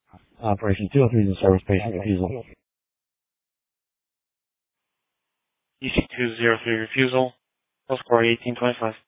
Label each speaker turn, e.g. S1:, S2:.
S1: Operation 203 is in service, patient refusal.
S2: EC203 refusal, post 1825.